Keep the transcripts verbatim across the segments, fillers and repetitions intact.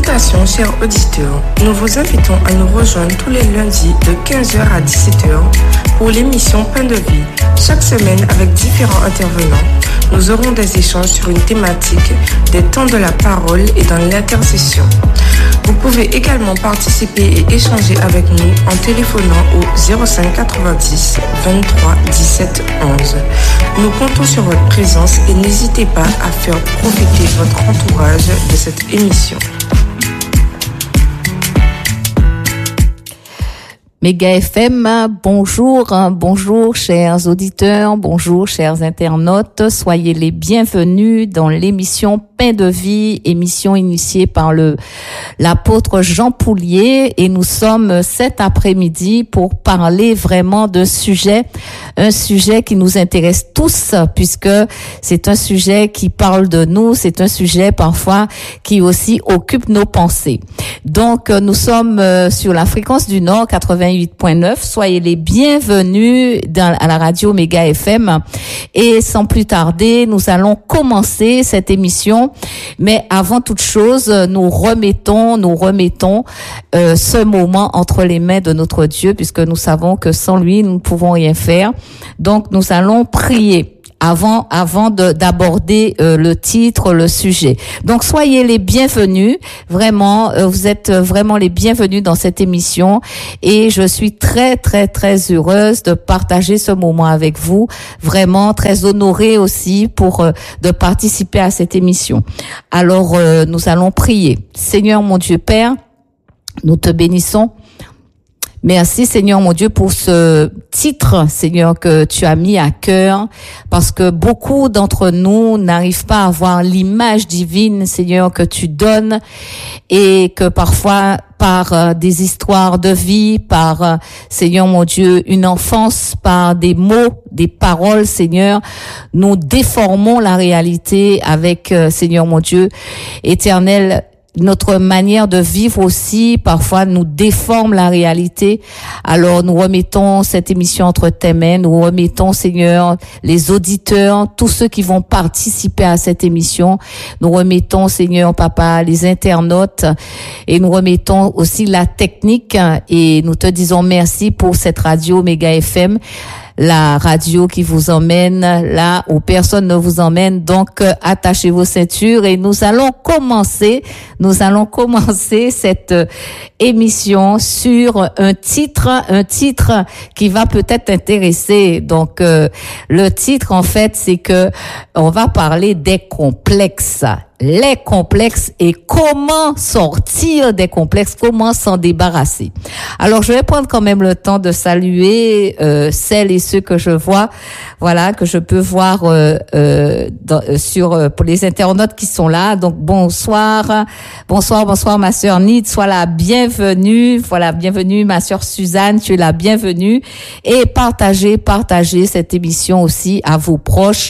Salutations chers auditeurs, nous vous invitons à nous rejoindre tous les lundis de quinze heures à dix-sept heures pour l'émission Pain de vie. Chaque semaine avec différents intervenants, nous aurons des échanges sur une thématique, des temps de la parole et dans l'intercession. Vous pouvez également participer et échanger avec nous en téléphonant au zéro cinq quatre-vingt-dix vingt-trois dix-sept onze. Nous comptons sur votre présence et n'hésitez pas à faire profiter votre entourage de cette émission. Méga F M, bonjour, bonjour chers auditeurs, bonjour chers internautes, soyez les bienvenus dans l'émission Pain de vie, émission initiée par le l'apôtre Jean Poulier, et nous sommes cet après-midi pour parler vraiment d'un sujet, un sujet qui nous intéresse tous, puisque c'est un sujet qui parle de nous, c'est un sujet parfois qui aussi occupe nos pensées. Donc nous sommes sur la fréquence du Nord quatre-vingt-huit point neuf, soyez les bienvenus dans, à la radio Méga F M, et sans plus tarder, nous allons commencer cette émission. Mais avant toute chose, nous remettons, nous remettons euh, ce moment entre les mains de notre Dieu, puisque nous savons que sans lui, nous ne pouvons rien faire. Donc, nous allons prier avant avant de, d'aborder euh, le titre, le sujet. Donc, soyez les bienvenus. Vraiment, euh, vous êtes vraiment les bienvenus dans cette émission. Et je suis très, très, très heureuse de partager ce moment avec vous. Vraiment très honorée aussi pour euh, de participer à cette émission. Alors, euh, nous allons prier. Seigneur mon Dieu Père, nous te bénissons. Merci Seigneur mon Dieu pour ce titre, Seigneur, que tu as mis à cœur, parce que beaucoup d'entre nous n'arrivent pas à voir l'image divine, Seigneur, que tu donnes, et que parfois par euh, des histoires de vie, par, euh, Seigneur mon Dieu, une enfance, par des mots, des paroles, Seigneur, nous déformons la réalité avec, euh, Seigneur mon Dieu, éternel. Notre manière de vivre aussi, parfois, nous déforme la réalité. Alors, nous remettons cette émission entre tes mains. Nous remettons, Seigneur, les auditeurs, tous ceux qui vont participer à cette émission. Nous remettons, Seigneur, Papa, les internautes. Et nous remettons aussi la technique. Et nous te disons merci pour cette radio Méga F M. La radio qui vous emmène là où personne ne vous emmène. Donc, euh, attachez vos ceintures et nous allons commencer, nous allons commencer cette euh, émission sur un titre, un titre qui va peut-être intéresser. Donc, euh, le titre, en fait, c'est que on va parler des complexes. Les complexes et comment sortir des complexes, comment s'en débarrasser. Alors, je vais prendre quand même le temps de saluer euh, celles et ceux que je vois, voilà, que je peux voir euh, euh, dans, sur euh, pour les internautes qui sont là. Donc, bonsoir, bonsoir, bonsoir, ma sœur Nid, sois la bienvenue. Voilà, bienvenue, ma sœur Suzanne, tu es la bienvenue. Et partagez, partagez cette émission aussi à vos proches,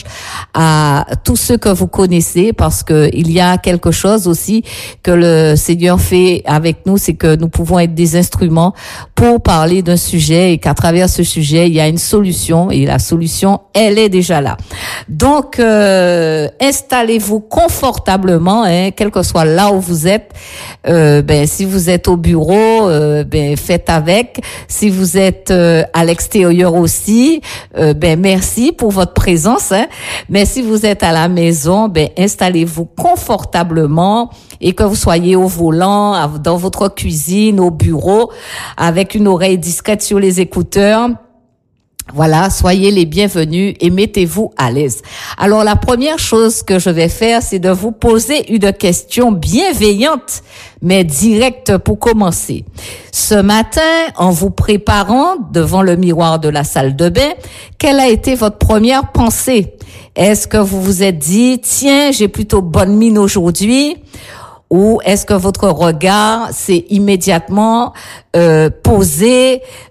à tous ceux que vous connaissez, parce que il y a quelque chose aussi que le Seigneur fait avec nous, c'est que nous pouvons être des instruments pour parler d'un sujet, et qu'à travers ce sujet, il y a une solution, et la solution, elle est déjà là. Donc, euh, installez-vous confortablement, hein, quel que soit là où vous êtes. Euh, ben, si vous êtes au bureau, euh, ben, faites avec. Si vous êtes euh, à l'extérieur aussi, euh, ben, merci pour votre présence, hein. Mais si vous êtes à la maison, ben, installez-vous confortablement, et que vous soyez au volant, dans votre cuisine, au bureau, avec une oreille discrète sur les écouteurs. Voilà, soyez les bienvenus et mettez-vous à l'aise. Alors, la première chose que je vais faire, c'est de vous poser une question bienveillante, mais directe pour commencer. Ce matin, en vous préparant devant le miroir de la salle de bain, quelle a été votre première pensée? Est-ce que vous vous êtes dit, tiens, j'ai plutôt bonne mine aujourd'hui? Ou est-ce que votre regard s'est immédiatement euh, posé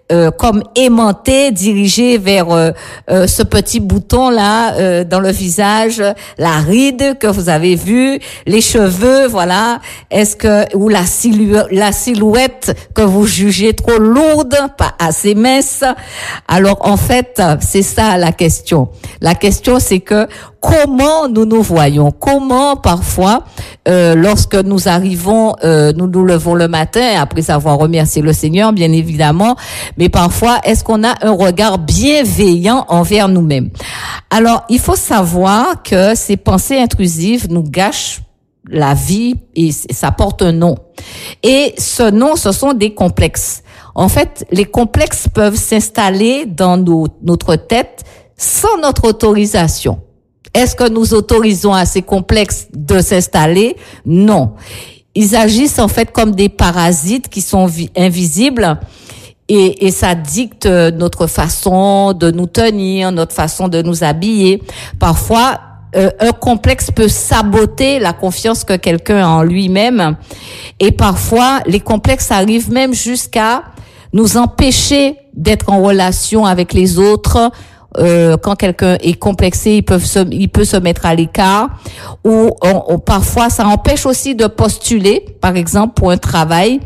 euh, comme aimanté, dirigé vers euh, euh, ce petit bouton là euh, dans le visage, la ride que vous avez vue, les cheveux, voilà. Est-ce que ou la silhouette, la silhouette que vous jugez trop lourde, pas assez mince. Alors en fait, c'est ça la question. La question c'est que comment nous nous voyons, comment parfois euh, lorsque nous arrivons, euh, nous nous levons le matin après avoir remercié le Seigneur, bien évidemment, mais parfois est-ce qu'on a un regard bienveillant envers nous-mêmes? Alors il faut savoir que ces pensées intrusives nous gâchent la vie et ça porte un nom. Et ce nom, ce sont des complexes. En fait, les complexes peuvent s'installer dans nos, notre tête sans notre autorisation. Est-ce que nous autorisons à ces complexes de s'installer? Non. Ils agissent en fait comme des parasites qui sont vi- invisibles et, et ça dicte notre façon de nous tenir, notre façon de nous habiller. Parfois, euh, un complexe peut saboter la confiance que quelqu'un a en lui-même et parfois, les complexes arrivent même jusqu'à nous empêcher d'être en relation avec les autres. Euh, quand quelqu'un est complexé, il peut se, il peut se mettre à l'écart. Ou on, on, parfois, ça empêche aussi de postuler, par exemple, pour un travail.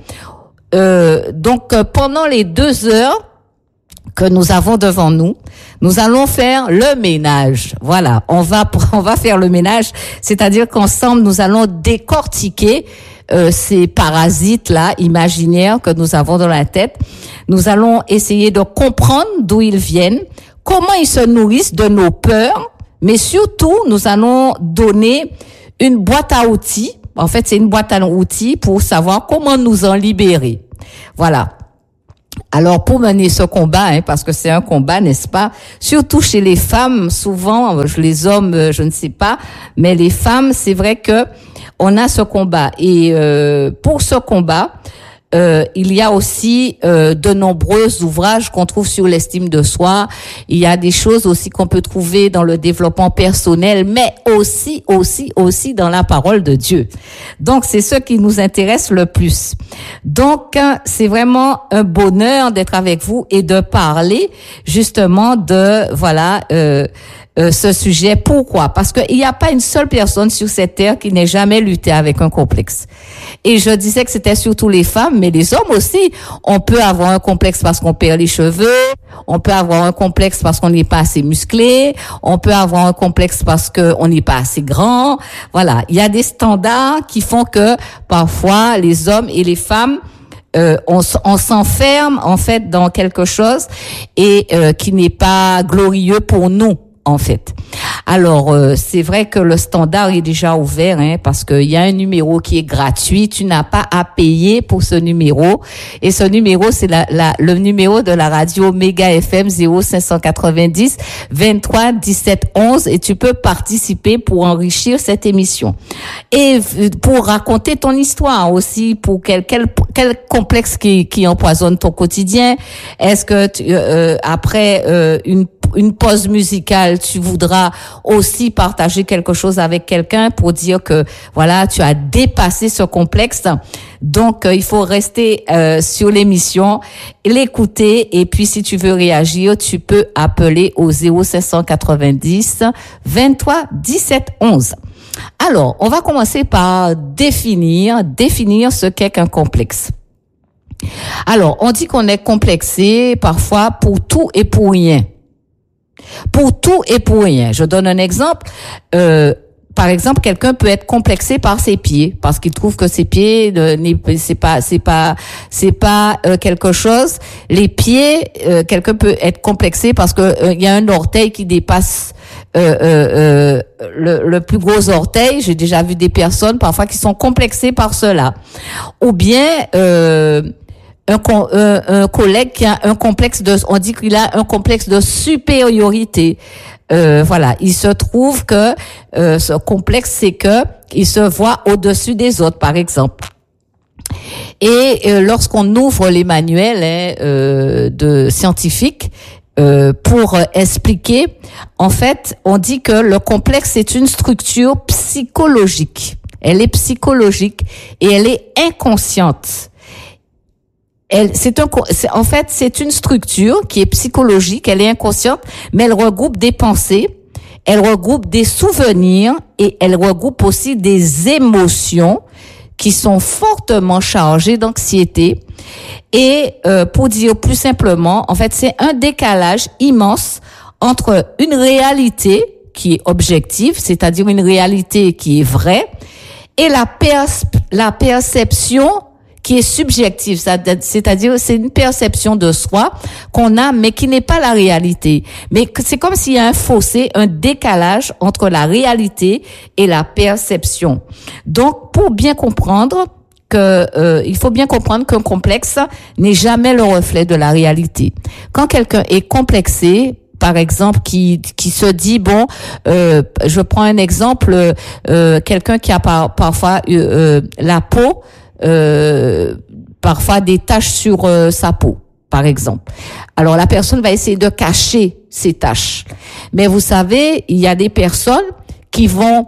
Euh, donc, pendant les deux heures que nous avons devant nous, nous allons faire le ménage. Voilà, on va on va faire le ménage, c'est-à-dire qu'ensemble, nous allons décortiquer euh, ces parasites-là imaginaires que nous avons dans la tête. Nous allons essayer de comprendre d'où ils viennent, comment ils se nourrissent de nos peurs, mais surtout, nous allons donner une boîte à outils. En fait, c'est une boîte à outils pour savoir comment nous en libérer. Voilà. Alors, pour mener ce combat, hein, parce que c'est un combat, n'est-ce pas? Surtout chez les femmes, souvent, les hommes, je ne sais pas, mais les femmes, c'est vrai que on a ce combat. Et euh, pour ce combat, Euh, il y a aussi euh, de nombreux ouvrages qu'on trouve sur l'estime de soi. Il y a des choses aussi qu'on peut trouver dans le développement personnel, mais aussi, aussi, aussi dans la parole de Dieu. Donc, c'est ce qui nous intéresse le plus. Donc, c'est vraiment un bonheur d'être avec vous et de parler justement de, voilà, euh, Euh, ce sujet. Pourquoi? Parce qu'il n'y a pas une seule personne sur cette terre qui n'ait jamais lutté avec un complexe. Et je disais que c'était surtout les femmes, mais les hommes aussi. On peut avoir un complexe parce qu'on perd les cheveux, on peut avoir un complexe parce qu'on n'est pas assez musclé, on peut avoir un complexe parce qu'on n'est pas assez grand. Voilà, il y a des standards qui font que parfois les hommes et les femmes Euh, on, on s'enferme en fait dans quelque chose et euh, qui n'est pas glorieux pour nous. En fait. Alors, euh, c'est vrai que le standard est déjà ouvert, hein, parce qu'il y a un numéro qui est gratuit. Tu n'as pas à payer pour ce numéro. Et ce numéro, c'est la, la, le numéro de la radio Méga F M zéro cinq cent quatre-vingt-dix vingt-trois dix-sept onze et tu peux participer pour enrichir cette émission. Et pour raconter ton histoire aussi, pour quel, quel, quel complexe qui, qui empoisonne ton quotidien. Est-ce que tu, euh, après euh, une une pause musicale, tu voudras aussi partager quelque chose avec quelqu'un pour dire que voilà, tu as dépassé ce complexe. Donc euh, il faut rester euh, sur l'émission, l'écouter et puis si tu veux réagir, tu peux appeler au zéro cinq cent quatre-vingt-dix vingt-trois dix-sept onze. Alors, on va commencer par définir définir ce qu'est qu'un complexe. Alors, on dit qu'on est complexé parfois pour tout et pour rien. Pour tout et pour rien. Je donne un exemple. Euh, par exemple, quelqu'un peut être complexé par ses pieds parce qu'il trouve que ses pieds, euh, c'est pas, c'est pas, c'est pas euh, quelque chose. Les pieds, euh, quelqu'un peut être complexé parce que euh, il y a un orteil qui dépasse euh, euh, euh, le, le plus gros orteil. J'ai déjà vu des personnes parfois qui sont complexées par cela. Ou bien euh, Un, un, un collègue qui a un complexe de, on dit qu'il a un complexe de supériorité. Euh, voilà, il se trouve que euh, ce complexe, c'est que il se voit au-dessus des autres, par exemple. Et euh, lorsqu'on ouvre les manuels hein, euh, de scientifiques euh, pour expliquer, en fait, on dit que le complexe c'est une structure psychologique. Elle est psychologique et elle est inconsciente. Elle, c'est un, c'est, en fait, c'est une structure qui est psychologique, elle est inconsciente, mais elle regroupe des pensées, elle regroupe des souvenirs et elle regroupe aussi des émotions qui sont fortement chargées d'anxiété. Et euh, pour dire plus simplement, en fait, c'est un décalage immense entre une réalité qui est objective, c'est-à-dire une réalité qui est vraie, et la, pers- la perception qui est subjective, c'est-à-dire c'est une perception de soi qu'on a, mais qui n'est pas la réalité. Mais c'est comme s'il y a un fossé, un décalage entre la réalité et la perception. Donc, pour bien comprendre que euh, il faut bien comprendre qu'un complexe n'est jamais le reflet de la réalité. Quand quelqu'un est complexé, par exemple, qui qui se dit bon, euh, je prends un exemple, euh, quelqu'un qui a par, parfois euh, euh, la peau, euh, parfois des taches sur euh, sa peau, par exemple. Alors la personne va essayer de cacher ces taches, mais vous savez, il y a des personnes qui vont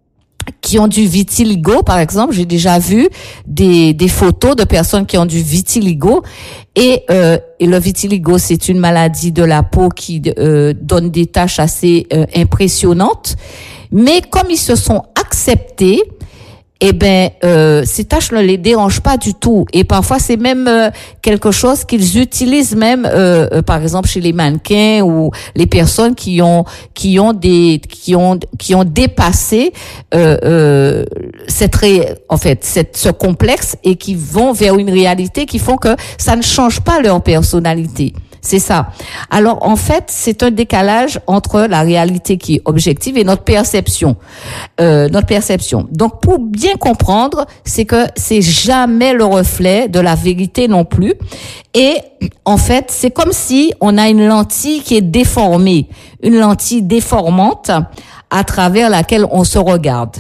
qui ont du vitiligo, par exemple. J'ai déjà vu des des photos de personnes qui ont du vitiligo et euh, et le vitiligo, c'est une maladie de la peau qui euh, donne des taches assez euh, impressionnantes, mais comme ils se sont acceptés, eh ben euh, ces tâches ne les dérangent pas du tout, et parfois c'est même euh, quelque chose qu'ils utilisent même euh, euh, par exemple chez les mannequins ou les personnes qui ont qui ont des qui ont qui ont dépassé euh, euh, cette ré, en fait cette ce complexe et qui vont vers une réalité qui font que ça ne change pas leur personnalité. C'est ça. Alors, en fait, c'est un décalage entre la réalité qui est objective et notre perception. Euh, notre perception. Donc, pour bien comprendre, c'est que c'est jamais le reflet de la vérité non plus. Et, en fait, c'est comme si on a une lentille qui est déformée. Une lentille déformante à travers laquelle on se regarde.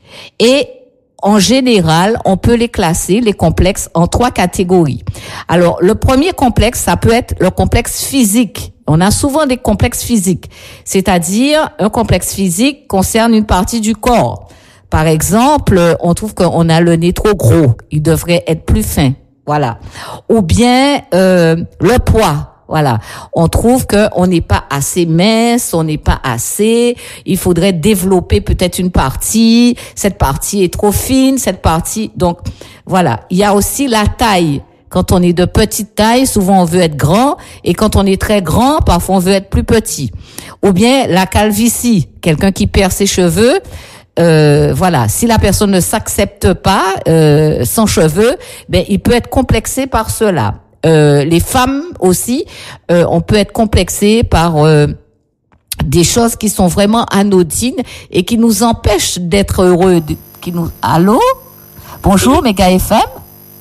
Et, en général, on peut les classer, les complexes, en trois catégories. Alors, le premier complexe, ça peut être le complexe physique. On a souvent des complexes physiques, c'est-à-dire un complexe physique concerne une partie du corps. Par exemple, on trouve qu'on a le nez trop gros, il devrait être plus fin, voilà. Ou bien euh, le poids. Voilà, on trouve que on n'est pas assez mince, on n'est pas assez. Il faudrait développer peut-être une partie. Cette partie est trop fine, cette partie. Donc voilà, il y a aussi la taille. Quand on est de petite taille, souvent on veut être grand, et quand on est très grand, parfois on veut être plus petit. Ou bien la calvitie, quelqu'un qui perd ses cheveux. Euh, voilà, si la personne ne s'accepte pas euh, sans cheveux, ben il peut être complexé par cela. Euh, les femmes aussi, euh, on peut être complexé par euh, des choses qui sont vraiment anodines et qui nous empêchent d'être heureux. Qui nous... Allô? Bonjour, Méga F M.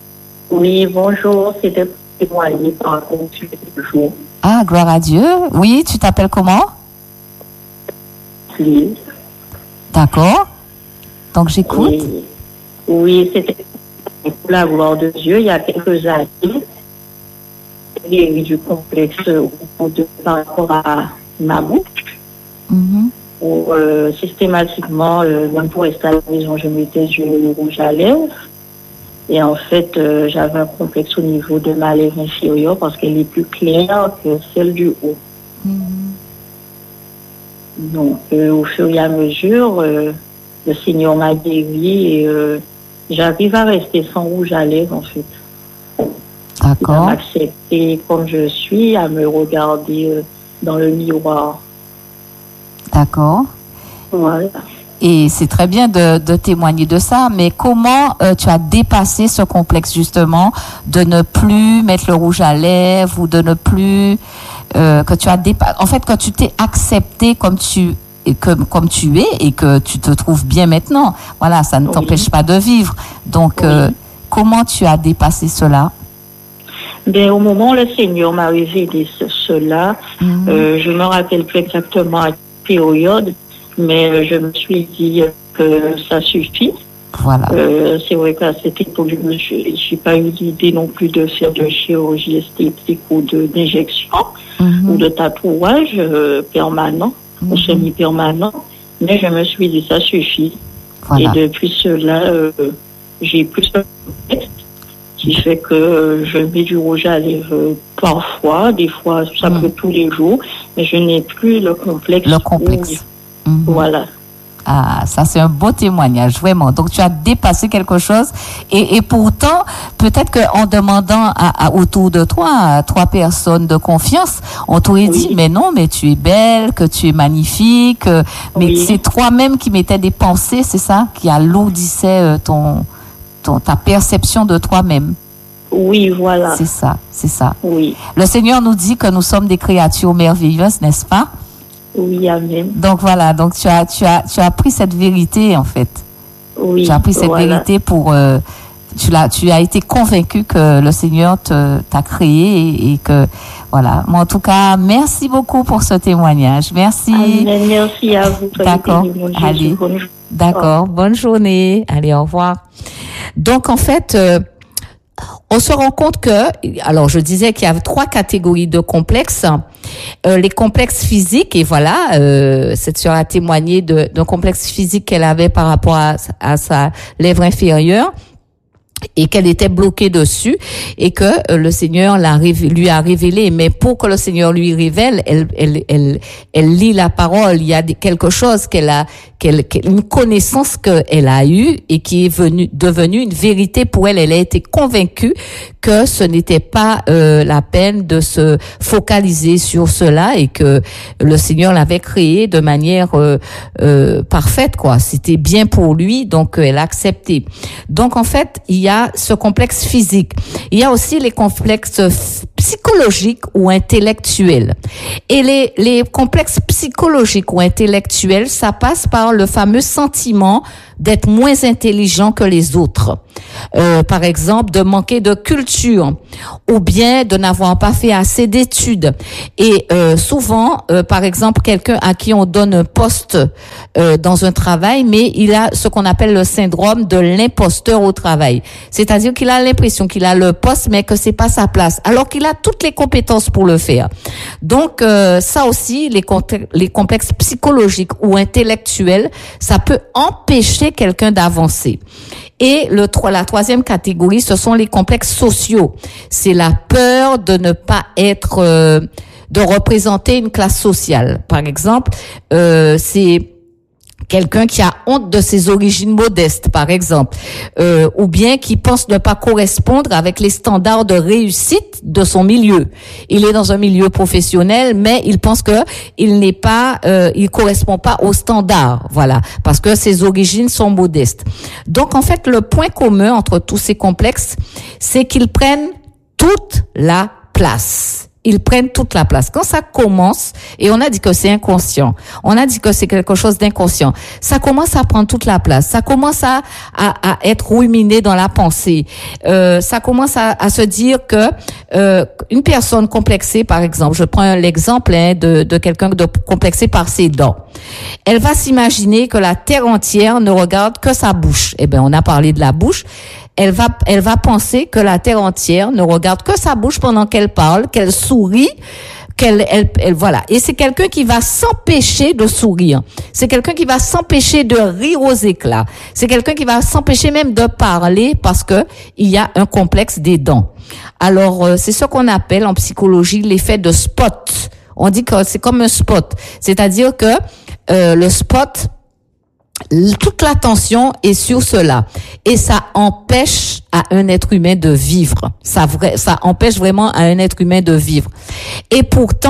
Oui, bonjour, c'était témoigné par contre, bonjour. Ah, gloire à Dieu. Oui, tu t'appelles comment? Lise. D'accord. Donc j'écoute. Oui, oui, c'était pour la gloire de Dieu, il y a quelques années. Il y a eu du complexe de, par rapport à ma bouche. Mm-hmm. Où, euh, systématiquement, euh, même pour rester à la maison, je mettais du rouge à lèvres. Et en fait, euh, j'avais un complexe au niveau de ma lèvre inférieure parce qu'elle est plus claire que celle du haut. Mm-hmm. Donc, euh, au fur et à mesure, euh, le Seigneur m'a guéri et euh, j'arrive à rester sans rouge à lèvres, en fait. D'accord. À m'accepter comme je suis, à me regarder euh, dans le miroir. D'accord. Voilà. Et c'est très bien de, de témoigner de ça, mais comment euh, tu as dépassé ce complexe justement de ne plus mettre le rouge à lèvres ou de ne plus euh, que tu as dépassé, en fait, quand tu t'es accepté comme tu et comme comme tu es et que tu te trouves bien maintenant, voilà, ça ne Oui. t'empêche pas de vivre. Donc, Oui. euh, comment tu as dépassé cela? Ben, au moment où le Seigneur m'a révélé ce, cela, Mmh. euh, je me rappelle plus exactement à quelle période, mais euh, je me suis dit que ça suffit. Voilà. Euh, c'est vrai qu'à cette époque, je n'ai pas eu l'idée non plus de faire de chirurgie esthétique ou de, d'injection Mmh. ou de tatouage euh, permanent, Mmh. ou semi-permanent, mais je me suis dit ça suffit. Voilà. Et depuis cela, euh, j'ai plus de complexe. qui fait que je mets du rouge à lèvres parfois, des fois ça mmh. peut tous les jours, mais je n'ai plus le complexe. Le complexe. Où, mmh. Voilà. Ah, ça c'est un beau témoignage, vraiment. Donc tu as dépassé quelque chose et, et pourtant, peut-être qu'en demandant à, à, autour de toi, à trois personnes de confiance, on t'aurait oui. dit, mais non, mais tu es belle, que tu es magnifique, mais oui. c'est toi-même qui mettais des pensées, c'est ça, qui alourdissait ton, ton, ta perception de toi-même. Oui, voilà. C'est ça, c'est ça. Oui. Le Seigneur nous dit que nous sommes des créatures merveilleuses, n'est-ce pas? Oui, amen. Donc voilà, donc tu as tu as tu as pris cette vérité en fait. Oui. Tu as pris cette voilà. vérité pour euh, tu l'as tu as été convaincu que le Seigneur te t'a créé et, et que voilà. Mais en tout cas, merci beaucoup pour ce témoignage. Merci. Amen. Merci à vous. D'accord. Allez. D'accord. Bonne journée. Allez, au revoir. Donc en fait. Euh, On se rend compte que, alors je disais qu'il y a trois catégories de complexes. Euh, les complexes physiques, et voilà, euh, cette sœur a témoigné de, d'un complexe physique qu'elle avait par rapport à, à sa lèvre inférieure et qu'elle était bloquée dessus et que euh, le Seigneur l'a lui a révélé. Mais pour que le Seigneur lui révèle, elle, elle, elle, elle lit la parole. Il y a des, quelque chose qu'elle a, qu'elle, une connaissance qu'elle a eue et qui est venue, devenue une vérité pour elle. Elle a été convaincue que ce n'était pas euh, la peine de se focaliser sur cela et que le Seigneur l'avait créé de manière euh, euh, parfaite, quoi. C'était bien pour lui, donc euh, elle a accepté. Donc en fait, il y a ce complexe physique. Il y a aussi les complexes psychologiques ou intellectuels. Et les, les complexes psychologiques ou intellectuels, ça passe par le fameux sentiment d'être moins intelligent que les autres. Euh, par exemple, de manquer de culture ou bien de n'avoir pas fait assez d'études. Et euh, souvent, euh, par exemple, quelqu'un à qui on donne un poste euh, dans un travail, mais il a ce qu'on appelle le syndrome de l'imposteur au travail. C'est-à-dire qu'il a l'impression qu'il a le poste, mais que c'est pas sa place, alors qu'il a toutes les compétences pour le faire. Donc, euh, ça aussi, les, les complexes psychologiques ou intellectuels, ça peut empêcher quelqu'un d'avancer. Et le, la troisième catégorie, ce sont les complexes sociaux. C'est la peur de ne pas être, euh, de représenter une classe sociale. Par exemple, euh, c'est quelqu'un qui a honte de ses origines modestes, par exemple, euh, ou bien qui pense ne pas correspondre avec les standards de réussite de son milieu. Il est dans un milieu professionnel, mais il pense que il n'est pas, euh, il correspond pas aux standards, voilà, parce que ses origines sont modestes. Donc, en fait, le point commun entre tous ces complexes, c'est qu'ils prennent toute la place. Ils prennent toute la place. Quand ça commence, et on a dit que c'est inconscient, on a dit que c'est quelque chose d'inconscient, ça commence à prendre toute la place, ça commence à, à, à être ruminé dans la pensée, euh, ça commence à, à se dire que euh, une personne complexée, par exemple, je prends l'exemple hein, de, de quelqu'un de complexé par ses dents, elle va s'imaginer que la terre entière ne regarde que sa bouche. Eh bien, on a parlé de la bouche. Elle va, elle va penser que la terre entière ne regarde que sa bouche pendant qu'elle parle, qu'elle sourit, qu'elle, elle, elle, voilà. Et c'est quelqu'un qui va s'empêcher de sourire. C'est quelqu'un qui va s'empêcher de rire aux éclats. C'est quelqu'un qui va s'empêcher même de parler parce que il y a un complexe des dents. Alors, euh, c'est ce qu'on appelle en psychologie l'effet de spot. On dit que c'est comme un spot. C'est-à-dire que, euh, le spot, toute l'attention est sur cela et ça empêche à un être humain de vivre. Ça vrai, ça empêche vraiment à un être humain de vivre. Et pourtant,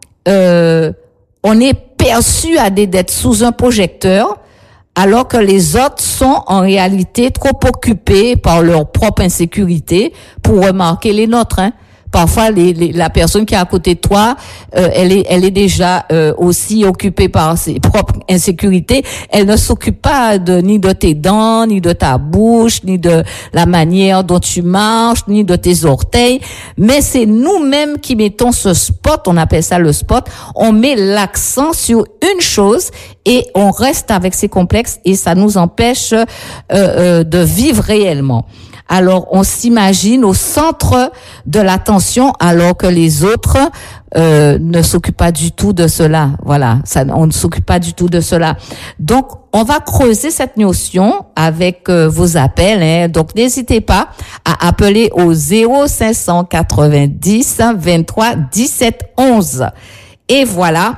euh, on est perçu à d'être sous un projecteur alors que les autres sont en réalité trop occupés par leur propre insécurité pour remarquer les nôtres, hein. Parfois, les, les, la personne qui est à côté de toi, euh, elle est, elle est déjà euh, aussi occupée par ses propres insécurités. Elle ne s'occupe pas de ni de tes dents, ni de ta bouche, ni de la manière dont tu marches, ni de tes orteils. Mais c'est nous-mêmes qui mettons ce spot. On appelle ça le spot. On met l'accent sur une chose et on reste avec ces complexes et ça nous empêche euh, euh, de vivre réellement. Alors, on s'imagine au centre de l'attention alors que les autres euh, ne s'occupent pas du tout de cela. Voilà, ça, on ne s'occupe pas du tout de cela. Donc, on va creuser cette notion avec euh, vos appels. Hein. Donc, n'hésitez pas à appeler au zéro cinq cent quatre-vingt-dix vingt-trois dix-sept onze. Et voilà.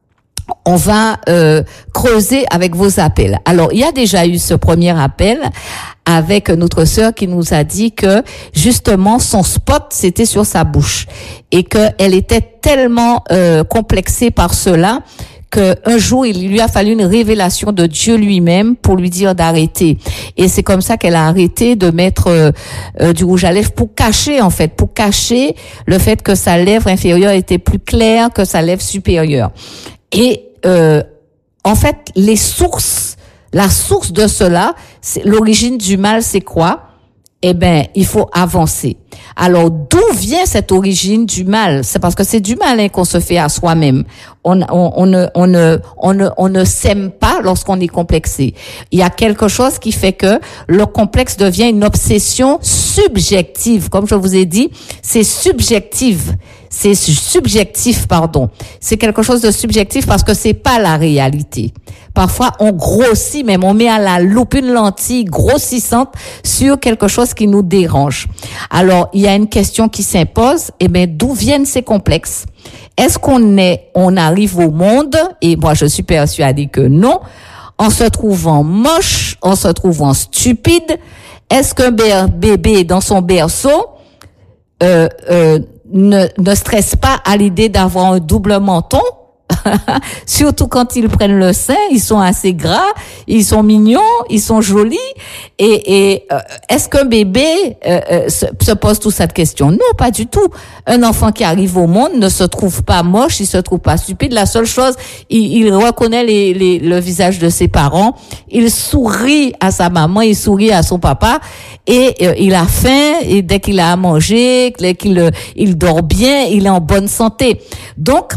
On va euh, creuser avec vos appels. Alors, il y a déjà eu ce premier appel avec notre sœur qui nous a dit que justement son spot c'était sur sa bouche et que elle était tellement euh, complexée par cela que un jour il lui a fallu une révélation de Dieu lui-même pour lui dire d'arrêter. Et c'est comme ça qu'elle a arrêté de mettre euh, euh, du rouge à lèvres pour cacher en fait, pour cacher le fait que sa lèvre inférieure était plus claire que sa lèvre supérieure. Et euh, en fait, les sources, la source de cela, c'est l'origine du mal, c'est quoi? Eh ben, il faut avancer. Alors, d'où vient cette origine du mal? C'est parce que c'est du mal hein, qu'on se fait à soi-même. On, on, on ne, on ne, on ne, on ne s'aime pas lorsqu'on est complexé. Il y a quelque chose qui fait que le complexe devient une obsession subjective. Comme je vous ai dit, c'est subjectif. C'est subjectif, pardon. C'est quelque chose de subjectif parce que c'est pas la réalité. Parfois, on grossit, même on met à la loupe une lentille grossissante sur quelque chose qui nous dérange. Alors, il y a une question qui s'impose. Eh bien, d'où viennent ces complexes? Est-ce qu'on est, on arrive au monde, et moi je suis persuadée que non, en se trouvant moche, en se trouvant stupide? Est-ce qu'un bébé dans son berceau euh, euh, ne, ne stresse pas à l'idée d'avoir un double menton? Surtout quand ils prennent le sein, ils sont assez gras, ils sont mignons, ils sont jolis. Et, et euh, est-ce qu'un bébé euh, euh, se, se pose toute cette question? Non, pas du tout. Un enfant qui arrive au monde ne se trouve pas moche, il se trouve pas stupide. La seule chose, il, il reconnaît les, les, le visage de ses parents, il sourit à sa maman, il sourit à son papa, et euh, il a faim. Et dès qu'il a à manger, dès qu'il il dort bien, il est en bonne santé. Donc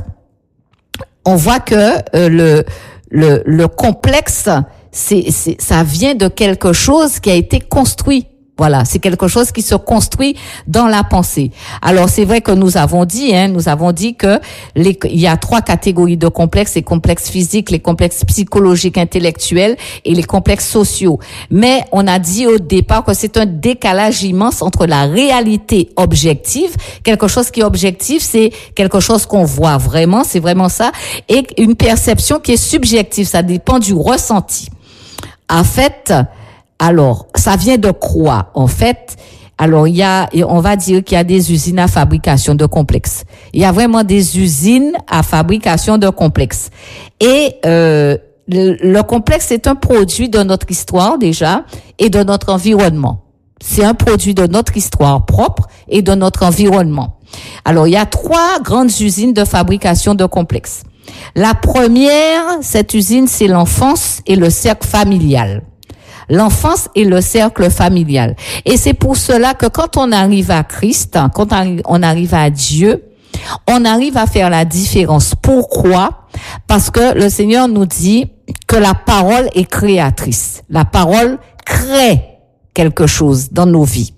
on voit que euh, le, le, le complexe, c'est, c'est, ça vient de quelque chose qui a été construit. Voilà, c'est quelque chose qui se construit dans la pensée. Alors, c'est vrai que nous avons dit, hein, nous avons dit que les, il y a trois catégories de complexes, les complexes physiques, les complexes psychologiques, intellectuels et les complexes sociaux. Mais on a dit au départ que c'est un décalage immense entre la réalité objective, quelque chose qui est objectif, c'est quelque chose qu'on voit vraiment, c'est vraiment ça, et une perception qui est subjective, ça dépend du ressenti. En fait, alors, ça vient de quoi, en fait? Alors, il y a, on va dire qu'il y a des usines à fabrication de complexes. Il y a vraiment des usines à fabrication de complexes. Et euh, le, le complexe est un produit de notre histoire déjà et de notre environnement. C'est un produit de notre histoire propre et de notre environnement. Alors, il y a trois grandes usines de fabrication de complexes. La première, cette usine, c'est l'enfance et le cercle familial. L'enfance et le cercle familial. Et c'est pour cela que quand on arrive à Christ, quand on arrive à Dieu, on arrive à faire la différence. Pourquoi? Parce que le Seigneur nous dit que la parole est créatrice. La parole crée quelque chose dans nos vies.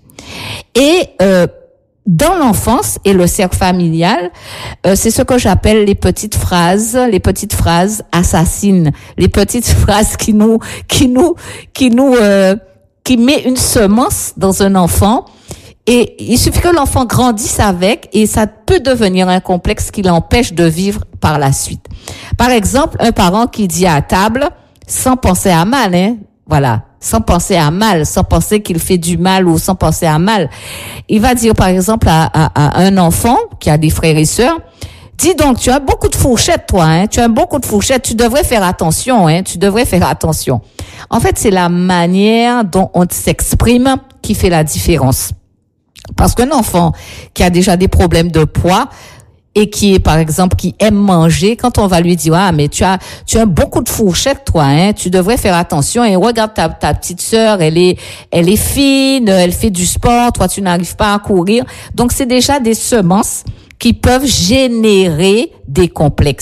Et euh, dans l'enfance et le cercle familial, euh, c'est ce que j'appelle les petites phrases, les petites phrases assassines, les petites phrases qui nous, qui nous, qui nous, euh, qui met une semence dans un enfant. Et il suffit que l'enfant grandisse avec, et ça peut devenir un complexe qui l'empêche de vivre par la suite. Par exemple, un parent qui dit à table, sans penser à mal, hein, voilà. Sans penser à mal, sans penser qu'il fait du mal ou sans penser à mal. Il va dire, par exemple, à, à, à un enfant qui a des frères et sœurs, dis donc, tu as beaucoup de fourchettes, toi, hein, tu as beaucoup de fourchettes, tu devrais faire attention, hein, tu devrais faire attention. En fait, c'est la manière dont on s'exprime qui fait la différence. Parce qu'un enfant qui a déjà des problèmes de poids, et qui est, par exemple, qui aime manger, quand on va lui dire, ah, mais tu as, tu as beaucoup de fourchettes, toi, hein, tu devrais faire attention, et regarde ta, ta petite sœur, elle est, elle est fine, elle fait du sport, toi, tu n'arrives pas à courir. Donc, c'est déjà des semences qui peuvent générer des complexes.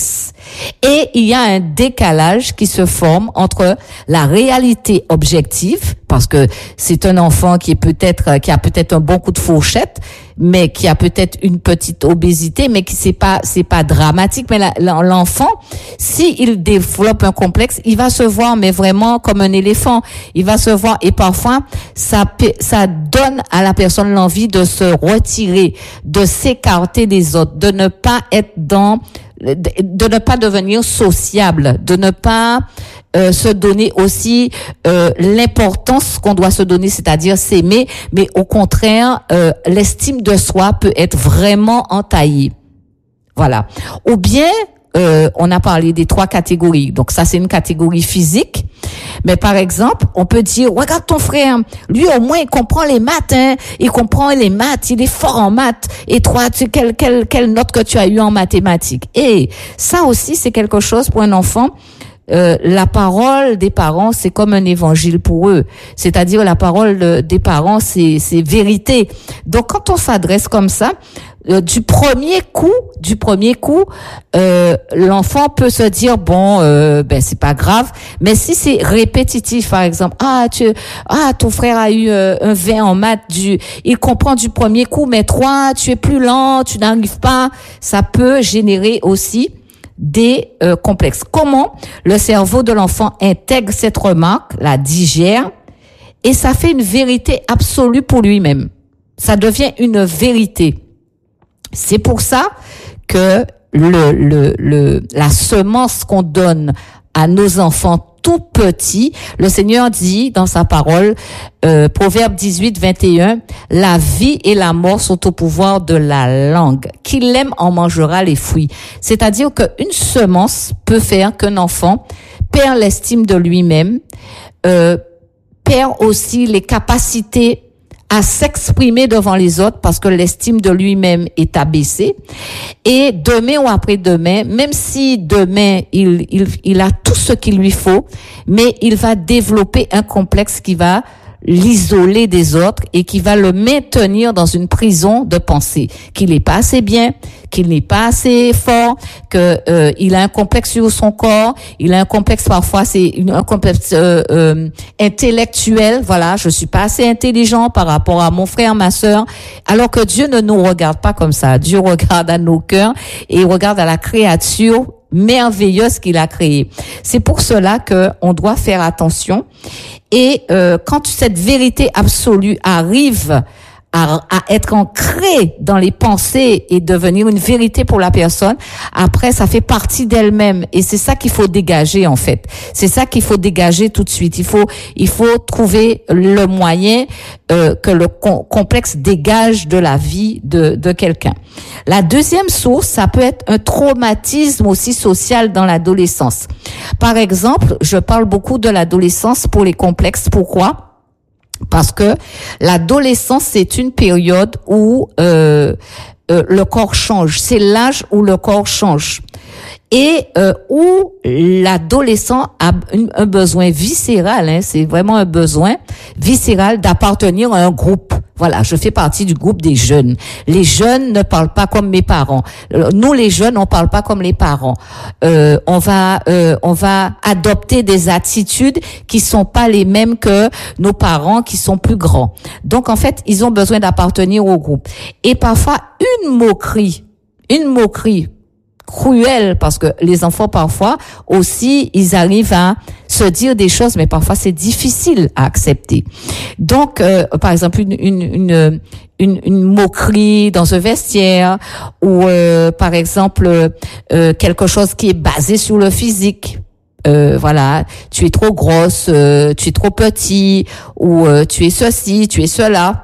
Et il y a un décalage qui se forme entre la réalité objective, parce que c'est un enfant qui est peut-être, qui a peut-être un bon coup de fourchette, mais qui a peut-être une petite obésité, mais qui c'est pas, c'est pas dramatique. Mais la, l'enfant, si il développe un complexe, il va se voir, mais vraiment comme un éléphant. Il va se voir, et parfois, ça, ça donne à la personne l'envie de se retirer, de s'écarter des autres, de ne pas être dans, de, de ne pas devenir sociable, de ne pas euh, se donner aussi euh, l'importance qu'on doit se donner, c'est-à-dire s'aimer, mais au contraire, euh, l'estime de soi peut être vraiment entaillée. Voilà. Ou bien, euh, on a parlé des trois catégories. Donc ça, c'est une catégorie physique. Mais par exemple, on peut dire, regarde ton frère, lui au moins il comprend les maths, hein, il comprend les maths, il est fort en maths. Et toi, tu, quelle, quelle, quelle note que tu as eu en mathématiques? Et ça aussi, c'est quelque chose pour un enfant. Euh, la parole des parents, c'est comme un évangile pour eux. C'est-à-dire la parole de, des parents, c'est, c'est vérité. Donc quand on s'adresse comme ça, euh, du premier coup, du premier coup, euh, l'enfant peut se dire bon, euh, ben c'est pas grave. Mais si c'est répétitif, par exemple, ah tu, ah ton frère a eu euh, un vingt en maths, du, il comprend du premier coup, mais toi tu es plus lent, tu n'arrives pas. Ça peut générer aussi des euh, complexes. Comment le cerveau de l'enfant intègre cette remarque, la digère, et ça fait une vérité absolue pour lui-même. Ça devient une vérité. C'est pour ça que le, le, le, la semence qu'on donne à nos enfants tout petits, le Seigneur dit dans sa parole, euh, Proverbe dix-huit, vingt et un, la vie et la mort sont au pouvoir de la langue. Qui l'aime en mangera les fruits. C'est-à-dire qu'une semence peut faire qu'un enfant perd l'estime de lui-même, euh, perd aussi les capacités à s'exprimer devant les autres parce que l'estime de lui-même est abaissée. Et demain ou après-demain, même si demain il, il, il a tout ce qu'il lui faut, mais il va développer un complexe qui va l'isoler des autres et qui va le maintenir dans une prison de pensée, qu'il n'est pas assez bien, qu'il n'est pas assez fort, que euh, il a un complexe sur son corps, il a un complexe parfois c'est un complexe euh, euh, intellectuel, voilà, je suis pas assez intelligent par rapport à mon frère, ma sœur, alors que Dieu ne nous regarde pas comme ça. Dieu regarde à nos cœurs et il regarde à la créature merveilleuse qu'il a créée. C'est pour cela que on doit faire attention. Et euh, quand cette vérité absolue arrive à, à être ancrée dans les pensées et devenir une vérité pour la personne, après ça fait partie d'elle-même et c'est ça qu'il faut dégager en fait. C'est ça qu'il faut dégager tout de suite. Il faut il faut trouver le moyen euh, que le com- complexe dégage de la vie de de quelqu'un. La deuxième source, ça peut être un traumatisme aussi social dans l'adolescence. Par exemple, je parle beaucoup de l'adolescence pour les complexes. Pourquoi ? Parce que l'adolescence, c'est une période où euh, euh, le corps change. C'est l'âge où le corps change. Et euh, où l'adolescent a un, un besoin viscéral, hein, c'est vraiment un besoin viscéral d'appartenir à un groupe. Voilà, je fais partie du groupe des jeunes. Les jeunes ne parlent pas comme mes parents. Nous, les jeunes, on parle pas comme les parents. Euh, on va, euh, on va adopter des attitudes qui sont pas les mêmes que nos parents qui sont plus grands. Donc, en fait, ils ont besoin d'appartenir au groupe. Et parfois, une moquerie, une moquerie cruelle, parce que les enfants, parfois, aussi, ils arrivent à se dire des choses, mais parfois, c'est difficile à accepter. Donc, euh, par exemple, une, une, une, une, une moquerie dans un vestiaire, ou, euh, par exemple, euh, quelque chose qui est basé sur le physique. Euh, voilà, tu es trop grosse, euh, tu es trop petit, ou euh, tu es ceci, tu es cela.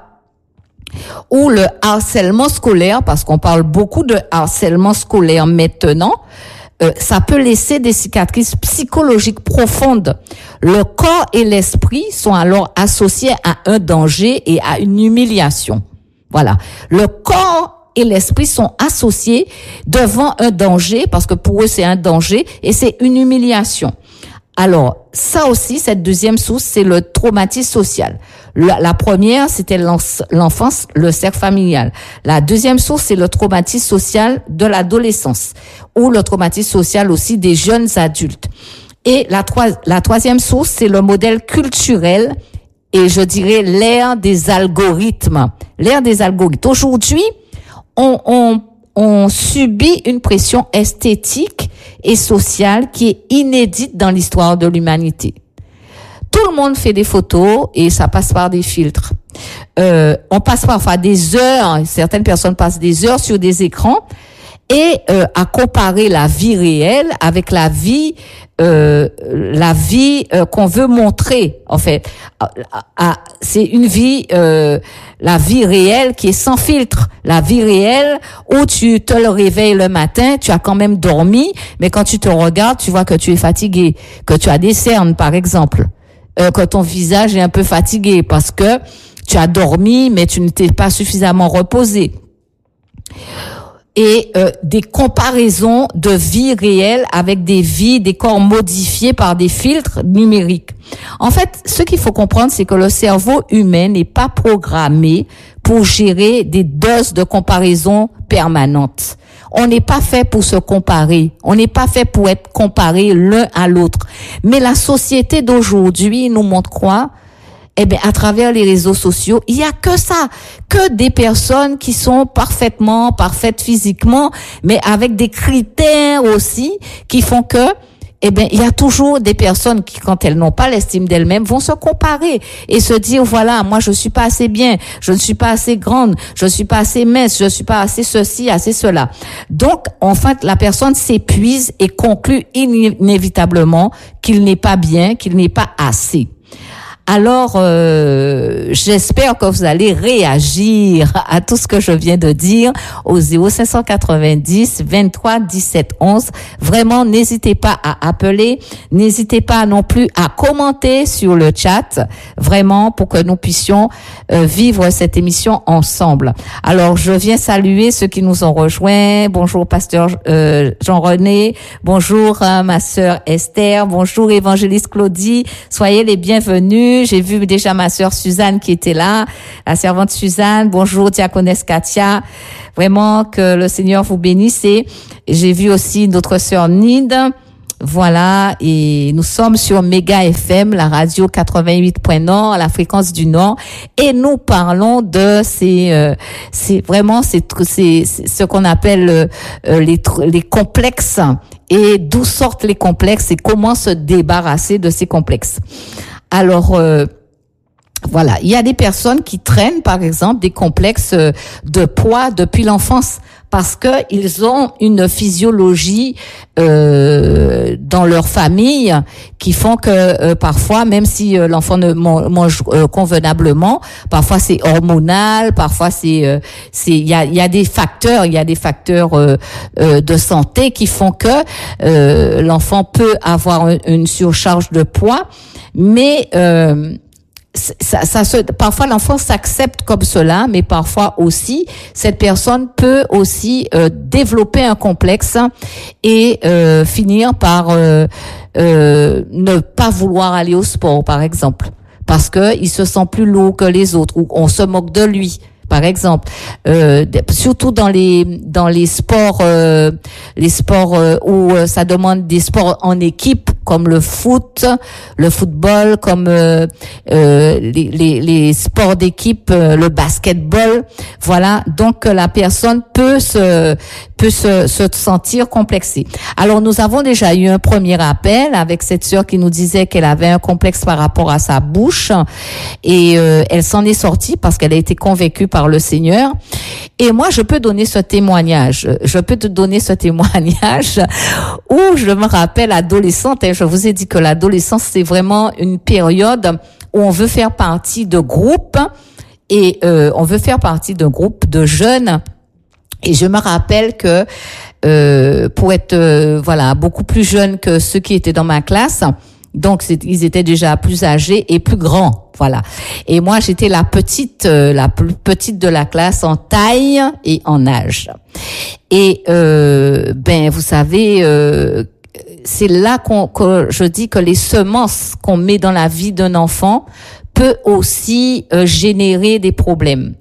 Ou le harcèlement scolaire, parce qu'on parle beaucoup de harcèlement scolaire maintenant, euh, ça peut laisser des cicatrices psychologiques profondes. Le corps et l'esprit sont alors associés à un danger et à une humiliation. Voilà. Le corps et l'esprit sont associés devant un danger, parce que pour eux c'est un danger, et c'est une humiliation. Alors, ça aussi, cette deuxième source, c'est le traumatisme social. La, la première, c'était l'enfance, le cercle familial. La deuxième source, c'est le traumatisme social de l'adolescence ou le traumatisme social aussi des jeunes adultes. Et la, troi- la troisième source, c'est le modèle culturel et je dirais l'ère des algorithmes. L'ère des algorithmes. Aujourd'hui, on, on, on subit une pression esthétique et sociale qui est inédite dans l'histoire de l'humanité. Tout le monde fait des photos et ça passe par des filtres. Euh, on passe parfois des heures, certaines personnes passent des heures sur des écrans et euh, à comparer la vie réelle avec la vie, euh, la vie euh, qu'on veut montrer. En fait, à, à, c'est une vie, euh, la vie réelle qui est sans filtre. La vie réelle où tu te le réveilles le matin, tu as quand même dormi, mais quand tu te regardes, tu vois que tu es fatigué, que tu as des cernes, par exemple. Euh, que ton visage est un peu fatigué parce que tu as dormi, mais tu ne t'es pas suffisamment reposé. Et euh, des comparaisons de vie réelle avec des vies, des corps modifiés par des filtres numériques. En fait, ce qu'il faut comprendre, c'est que le cerveau humain n'est pas programmé pour gérer des doses de comparaison permanentes. On n'est pas fait pour se comparer. On n'est pas fait pour être comparé l'un à l'autre. Mais la société d'aujourd'hui nous montre quoi? Eh bien, à travers les réseaux sociaux, il y a que ça, que des personnes qui sont parfaitement, parfaites physiquement, mais avec des critères aussi qui font que, eh bien, il y a toujours des personnes qui, quand elles n'ont pas l'estime d'elles-mêmes, vont se comparer et se dire, voilà, moi, je suis pas assez bien, je ne suis pas assez grande, je suis pas assez mince, je suis pas assez ceci, assez cela. Donc, en fait, la personne s'épuise et conclut inévitablement qu'il n'est pas bien, qu'il n'est pas assez. Alors, euh, j'espère que vous allez réagir à tout ce que je viens de dire au zéro cinq cent quatre-vingt-dix, vingt-trois, dix-sept, onze. Vraiment, n'hésitez pas à appeler, n'hésitez pas non plus à commenter sur le chat, vraiment, pour que nous puissions euh, vivre cette émission ensemble. Alors, je viens saluer ceux qui nous ont rejoints. Bonjour, pasteur euh, Jean-René. Bonjour, euh, ma sœur Esther. Bonjour, évangéliste Claudie. Soyez les bienvenus. J'ai vu déjà ma sœur Suzanne qui était là, la servante Suzanne. Bonjour, diaconesse Katia. Vraiment que le Seigneur vous bénisse. Et j'ai vu aussi notre sœur Nid. Voilà, et nous sommes sur Méga F M, la radio quatre-vingt-huit point Nord, la fréquence du Nord, et nous parlons de ces, euh, c'est vraiment c'est c'est ce qu'on appelle euh, les les complexes et d'où sortent les complexes et comment se débarrasser de ces complexes. Alors, euh, voilà, il y a des personnes qui traînent, par exemple, des complexes de poids depuis l'enfance parce que ils ont une physiologie euh, dans leur famille qui font que euh, parfois, même si euh, l'enfant ne mange euh, convenablement, parfois c'est hormonal, parfois c'est euh, c'est il y a il y a des facteurs, il y a des facteurs euh, euh, de santé qui font que euh, l'enfant peut avoir une, une surcharge de poids, mais euh, Ça, ça se, parfois l'enfant s'accepte comme cela, mais parfois aussi cette personne peut aussi euh, développer un complexe et euh, finir par euh, euh, ne pas vouloir aller au sport, par exemple, parce que il se sent plus lourd que les autres ou on se moque de lui. Par exemple, euh, surtout dans les dans les sports, euh, les sports euh, où euh, ça demande des sports en équipe comme le foot, le football, comme euh, euh, les, les les sports d'équipe, euh, le basketball. Voilà, donc la personne peut se peut se, se sentir complexée. Alors nous avons déjà eu un premier appel avec cette sœur qui nous disait qu'elle avait un complexe par rapport à sa bouche et euh, elle s'en est sortie parce qu'elle a été convaincue par le Seigneur. Et moi, je peux donner ce témoignage. Je peux te donner ce témoignage où je me rappelle adolescente. Et je vous ai dit que l'adolescence, c'est vraiment une période où on veut faire partie de groupes et euh, on veut faire partie d'un groupe de jeunes. Et je me rappelle que euh, pour être euh, voilà beaucoup plus jeune que ceux qui étaient dans ma classe. Donc, c'est, ils étaient déjà plus âgés et plus grands, voilà. Et moi, j'étais la petite, euh, la plus petite de la classe en taille et en âge. Et euh, ben, vous savez, euh, c'est là qu'on, que je dis que les semences qu'on met dans la vie d'un enfant peut aussi euh, générer des problèmes.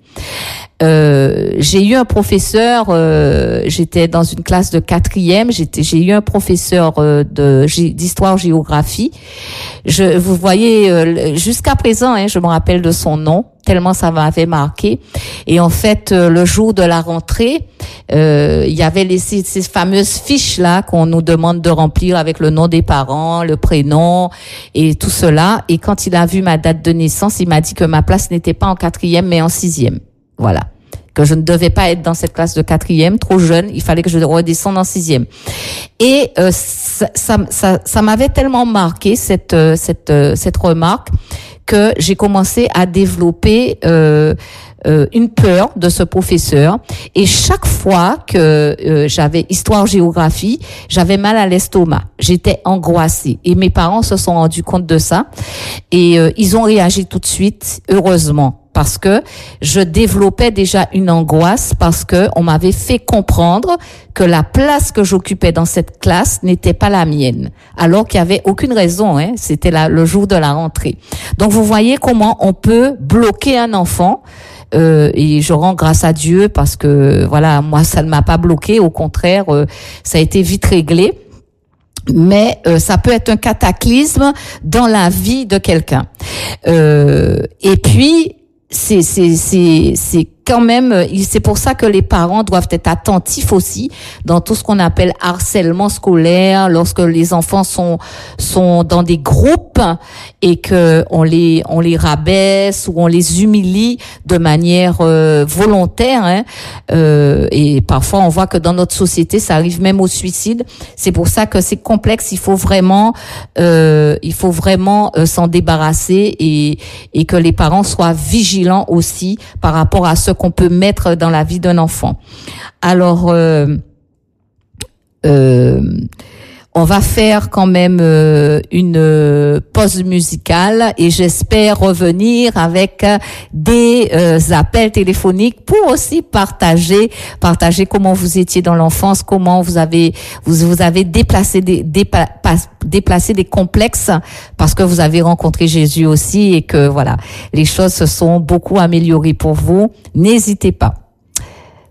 Euh, j'ai eu un professeur, euh, j'étais dans une classe de quatrième, j'étais, j'ai eu un professeur euh, de d'histoire-géographie. Je, vous voyez, euh, jusqu'à présent, hein, je me rappelle de son nom, tellement ça m'avait marqué. Et en fait, euh, le jour de la rentrée, euh, il y avait les, ces, ces fameuses fiches là qu'on nous demande de remplir avec le nom des parents, le prénom et tout cela. Et quand il a vu ma date de naissance, il m'a dit que ma place n'était pas en quatrième, mais en sixième. Voilà. Que je ne devais pas être dans cette classe de quatrième, trop jeune, il fallait que je redescende en sixième. Et euh, ça, ça, ça, ça m'avait tellement marqué cette cette cette remarque que j'ai commencé à développer euh, euh, une peur de ce professeur. Et chaque fois que euh, j'avais histoire-géographie, j'avais mal à l'estomac. J'étais angoissée. Et mes parents se sont rendus compte de ça. Et euh, ils ont réagi tout de suite, heureusement. Parce que je développais déjà une angoisse parce que on m'avait fait comprendre que la place que j'occupais dans cette classe n'était pas la mienne, alors qu'il y avait aucune raison, hein, c'était la, le jour de la rentrée. Donc vous voyez comment on peut bloquer un enfant. Euh, et je rends grâce à Dieu parce que voilà, moi ça ne m'a pas bloqué, au contraire, euh, ça a été vite réglé. Mais euh, ça peut être un cataclysme dans la vie de quelqu'un. Euh, et puis c'est c'est c'est c'est quand même, c'est pour ça que les parents doivent être attentifs aussi dans tout ce qu'on appelle harcèlement scolaire, lorsque les enfants sont sont dans des groupes et que on les on les rabaisse ou on les humilie de manière euh, volontaire, hein. Euh, et parfois on voit que dans notre société ça arrive même au suicide. C'est pour ça que c'est complexe. Il faut vraiment euh, il faut vraiment euh, s'en débarrasser et et que les parents soient vigilants aussi par rapport à ce qu'on peut mettre dans la vie d'un enfant. Alors, euh, euh, on va faire quand même euh, une euh, pause musicale et j'espère revenir avec euh, des euh, appels téléphoniques pour aussi partager, partager comment vous étiez dans l'enfance, comment vous avez vous vous avez déplacé des dépa, déplacé des complexes parce que vous avez rencontré Jésus aussi et que voilà, les choses se sont beaucoup améliorées pour vous. N'hésitez pas.